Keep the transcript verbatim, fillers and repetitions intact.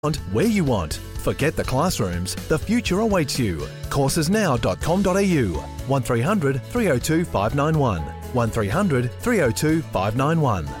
where you want. Forget the classrooms. The future awaits you. courses now dot com dot a u. one three hundred three oh two five nine one. one three hundred three oh two five nine one.